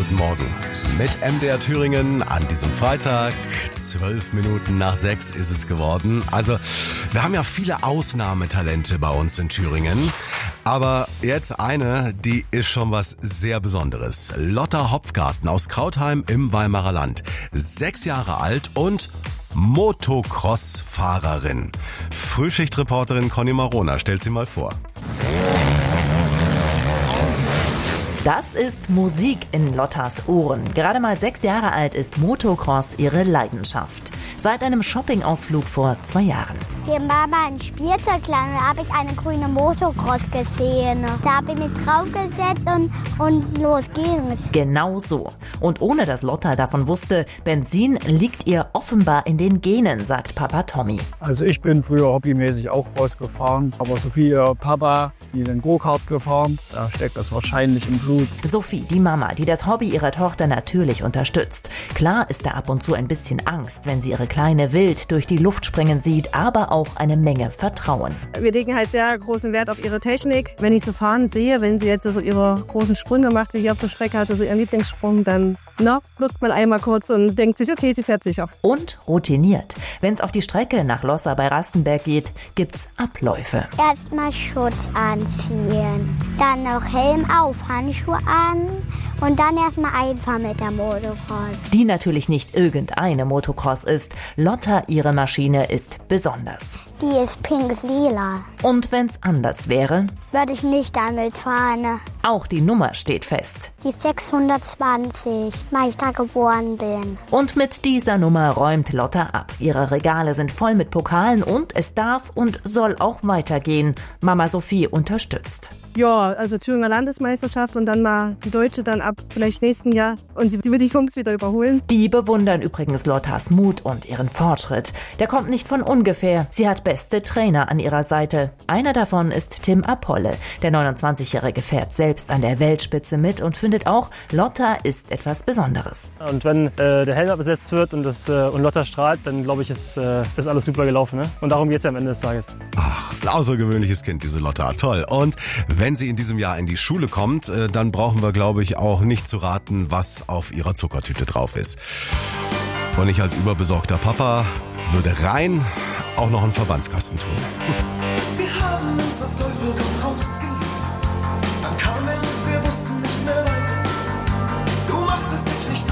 guten Morgen mit MDR Thüringen an diesem Freitag. 12 Minuten nach 6 ist es geworden. Also, wir haben ja viele Ausnahmetalente bei uns in Thüringen. Aber jetzt eine, die ist schon was sehr Besonderes. Lotta Hopfgarten aus Krautheim im Weimarer Land. 6 Jahre alt und Motocross-Fahrerin. Frühschichtreporterin Conny Marona stellt sie mal vor. Das ist Musik in Lottas Ohren. Gerade mal 6 Jahre alt ist Motocross ihre Leidenschaft. Seit einem Shoppingausflug vor 2 Jahren. Hier war mal ein Spielzeugladen, da habe ich eine grüne Motocross gesehen. Da habe ich mich draufgesetzt und los ging's. Genau so. Und ohne dass Lotta davon wusste, Benzin liegt ihr offenbar in den Genen, sagt Papa Tommy. Also ich bin früher hobbymäßig auch Cross gefahren, aber so wie ihr Papa, die den Go-Kart gefahren, da steckt das wahrscheinlich im Blut. Sophie, die Mama, die das Hobby ihrer Tochter natürlich unterstützt. Klar ist da ab und zu ein bisschen Angst, wenn sie ihre Kleine wild durch die Luft springen sieht, aber auch eine Menge Vertrauen. Wir legen halt sehr großen Wert auf ihre Technik. Wenn ich sie fahren sehe, wenn sie jetzt so ihre großen Sprünge macht, wie hier auf der Strecke hatte, so ihren Lieblingssprung, dann wirkt man einmal kurz und denkt sich, okay, sie fährt sicher. Und routiniert. Wenn es auf die Strecke nach Lossa bei Rastenberg geht, gibt's Abläufe. Erstmal Schutz anziehen, dann noch Helm auf, Handschuhe an und dann erstmal einfahren mit der Motocross. Die natürlich nicht irgendeine Motocross ist. Lotta, ihre Maschine, ist besonders. Die ist pink-lila. Und wenn's anders wäre? Würde ich nicht damit fahren. Auch die Nummer steht fest. Die 620, weil ich da geboren bin. Und mit dieser Nummer räumt Lotta ab. Ihre Regale sind voll mit Pokalen und es darf und soll auch weitergehen. Mama Sophie unterstützt. Ja, also Thüringer Landesmeisterschaft und dann mal die Deutsche dann ab vielleicht nächsten Jahr und sie wird die Jungs wieder überholen. Die bewundern übrigens Lottas Mut und ihren Fortschritt. Der kommt nicht von ungefähr. Sie hat beste Trainer an ihrer Seite. Einer davon ist Tim Apolle. Der 29-Jährige fährt selbst an der Weltspitze mit und findet auch, Lotta ist etwas Besonderes. Und wenn der Helm abgesetzt wird und Lotta strahlt, dann glaube ich, ist alles super gelaufen. Ne? Und darum geht es ja am Ende des Tages. Ach, ein außergewöhnliches Kind, diese Lotta. Toll. Und wenn sie in diesem Jahr in die Schule kommt, dann brauchen wir, glaube ich, auch nicht zu raten, was auf ihrer Zuckertüte drauf ist. Und ich als überbesorgter Papa würde rein auch noch einen Verbandskasten tun. Wir haben uns auf Teufel komm raus geliebt. Dann kam er und wir wussten nicht mehr weiter. Du machtest dich nicht